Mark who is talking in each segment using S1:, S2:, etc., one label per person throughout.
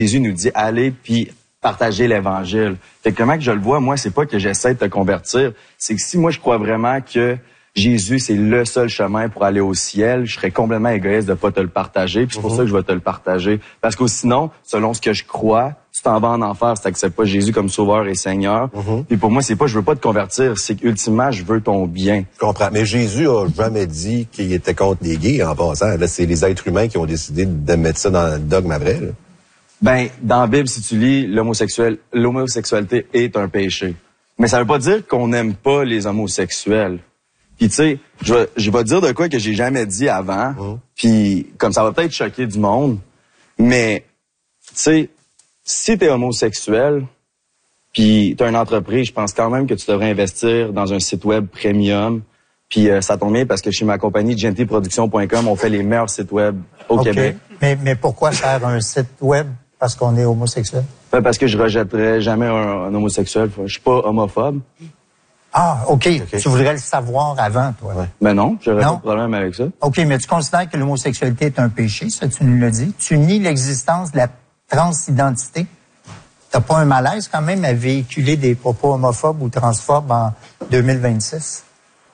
S1: Jésus nous dit, allez puis partagez l'Évangile. Fait que comment que je le vois, moi, c'est pas que j'essaie de te convertir, c'est que si moi je crois vraiment que Jésus, c'est le seul chemin pour aller au ciel, je serais complètement égoïste de pas te le partager, puis c'est pour ça que je vais te le partager. Parce que sinon, selon ce que je crois, tu t'en vas en enfer si t'acceptes pas Jésus comme sauveur et Seigneur. Puis pour moi, c'est pas je veux pas te convertir, c'est qu'ultimement, je veux ton bien.
S2: Je comprends. Mais Jésus a jamais dit qu'il était contre les gays en passant. Là, c'est les êtres humains qui ont décidé de mettre ça dans le dogme vrai. Là.
S1: Ben, dans la Bible, si tu lis, l'homosexualité est un péché. Mais ça veut pas dire qu'on n'aime pas les homosexuels. Puis tu sais, je vais dire de quoi que j'ai jamais dit avant. Puis comme ça va peut-être choquer du monde, mais tu sais, si t'es homosexuel, puis t'as une entreprise, je pense quand même que tu devrais investir dans un site web premium. Puis ça tombe bien parce que chez ma compagnie gentleproduction.com, on fait les meilleurs sites web au Québec.
S3: Mais pourquoi faire un site web parce qu'on est homosexuel?
S1: Ben, parce que je rejetterais jamais un homosexuel. Je suis pas homophobe.
S3: Ah, OK. Tu voudrais le savoir avant, toi.
S1: Ouais. Ben non, j'aurais pas de problème avec ça.
S3: OK, mais tu considères que l'homosexualité est un péché, ça, tu nous l'as dit. Tu nies l'existence de la transidentité. T'as pas un malaise quand même à véhiculer des propos homophobes ou transphobes en 2026?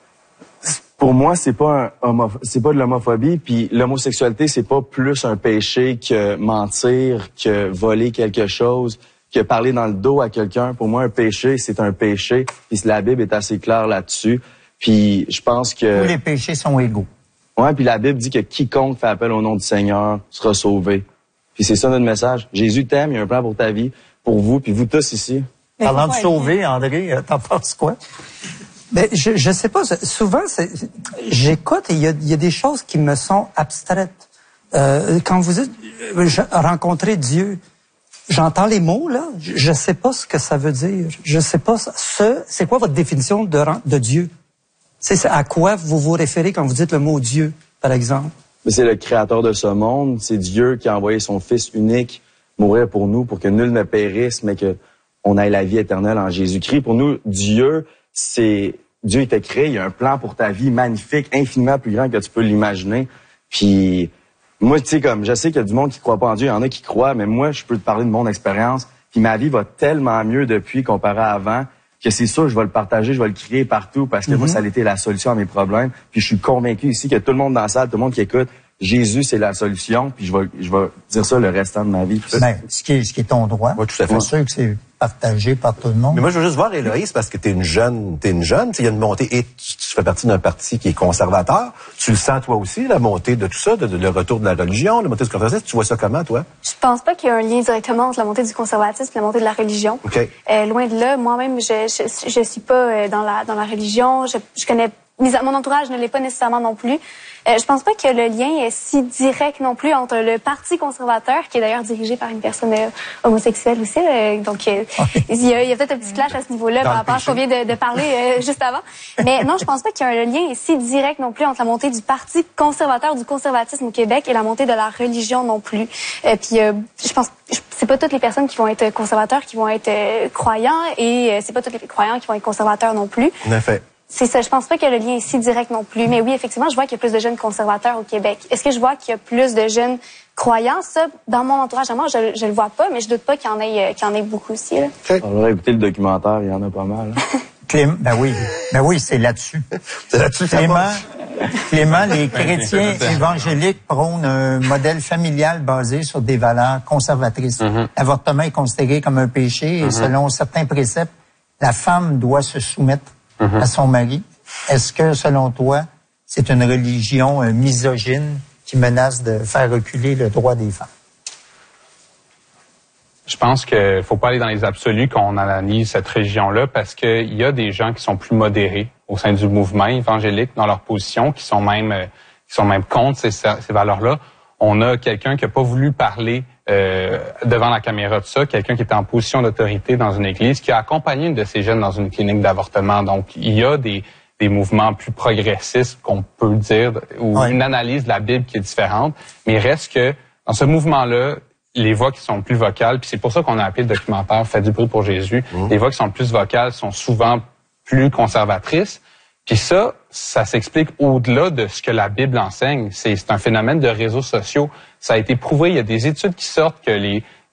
S1: Pour moi, c'est pas de l'homophobie, puis l'homosexualité, c'est pas plus un péché que mentir, que voler quelque chose, que parler dans le dos à quelqu'un. Pour moi, un péché, c'est un péché, puis la Bible est assez claire là-dessus. Puis je pense que
S3: tous les péchés sont égaux.
S1: Ouais, puis la Bible dit que quiconque fait appel au nom du Seigneur sera sauvé. Puis c'est ça notre message. Jésus t'aime, il y a un plan pour ta vie, pour vous, puis vous tous ici.
S3: Parlant de sauver, André, t'en penses quoi?
S4: Ben, je sais pas. Souvent, j'écoute et il y a des choses qui me sont abstraites. Quand vous dites rencontrer Dieu, j'entends les mots là. Je sais pas ce que ça veut dire. Je sais pas c'est quoi votre définition de Dieu? C'est à quoi vous vous référez quand vous dites le mot Dieu, par exemple?
S1: C'est le créateur de ce monde. C'est Dieu qui a envoyé son Fils unique mourir pour nous, pour que nul ne périsse, mais que on ait la vie éternelle en Jésus-Christ. Pour nous, Dieu t'a créé, il y a un plan pour ta vie magnifique, infiniment plus grand que tu peux l'imaginer. Puis moi, tu sais, comme je sais qu'il y a du monde qui croit pas en Dieu, il y en a qui croient, mais moi, je peux te parler de mon expérience. Puis ma vie va tellement mieux depuis comparé à avant que c'est sûr, je vais le partager, je vais le crier partout parce que moi, ça a été la solution à mes problèmes. Puis je suis convaincu ici que tout le monde dans la salle, tout le monde qui écoute, Jésus, c'est la solution. Puis je vais dire ça le restant de ma vie.
S3: Ben, ce qui est ton droit.
S2: Oui, tout à fait.
S3: C'est sûr que c'est partagé par tout le monde.
S2: Mais moi, je veux juste voir, Héloïse, parce que t'es une jeune, il y a une montée, et tu fais partie d'un parti qui est conservateur. Tu le sens, toi aussi, la montée de tout ça, le retour de la religion, la montée du conservatisme. Tu vois ça comment, toi?
S5: Je pense pas qu'il y a un lien directement entre la montée du conservatisme et la montée de la religion.
S2: Okay.
S5: Loin de là, moi-même, je suis pas dans la religion. Je connais, mon entourage ne l'est pas nécessairement non plus. Je pense pas que le lien est si direct non plus entre le Parti conservateur, qui est d'ailleurs dirigé par une personne homosexuelle aussi. Donc, il y a peut-être un petit clash à ce niveau-là par rapport à ce qu'on vient de parler juste avant. Mais non, je pense pas qu'il y a un lien si direct non plus entre la montée du Parti conservateur, du conservatisme au Québec et la montée de la religion non plus. Puis, je pense c'est pas toutes les personnes qui vont être conservateurs qui vont être croyants et c'est pas tous les croyants qui vont être conservateurs non plus.
S2: En effet.
S5: C'est ça, je pense pas que le lien est si direct non plus. Mais oui, effectivement, je vois qu'il y a plus de jeunes conservateurs au Québec. Est-ce que je vois qu'il y a plus de jeunes croyants? Ça, dans mon entourage à moi, je le vois pas, mais je doute pas qu'il y en ait beaucoup aussi. Là.
S1: On va écouter le documentaire, il y en a pas mal.
S3: Ben oui, c'est là-dessus.
S2: C'est là-dessus.
S3: Clément, les chrétiens évangéliques prônent un modèle familial basé sur des valeurs conservatrices. L'avortement est considéré comme un péché et selon certains préceptes, la femme doit se soumettre à son mari. Est-ce que, selon toi, c'est une religion misogyne qui menace de faire reculer le droit des femmes?
S6: Je pense qu'il faut pas aller dans les absolus quand on analyse cette religion-là parce qu'il y a des gens qui sont plus modérés au sein du mouvement évangélique dans leur position, qui sont même contre ces valeurs-là. On a quelqu'un qui a pas voulu parler devant la caméra de ça, quelqu'un qui était en position d'autorité dans une église, qui a accompagné une de ces jeunes dans une clinique d'avortement. Donc, il y a des mouvements plus progressistes, qu'on peut dire, ou une analyse de la Bible qui est différente. Mais il reste que, dans ce mouvement-là, les voix qui sont plus vocales, puis c'est pour ça qu'on a appelé le documentaire « Faites du bruit pour Jésus », les voix qui sont plus vocales sont souvent plus conservatrices. Puis ça s'explique au-delà de ce que la Bible enseigne. C'est un phénomène de réseaux sociaux. Ça a été prouvé, il y a des études qui sortent que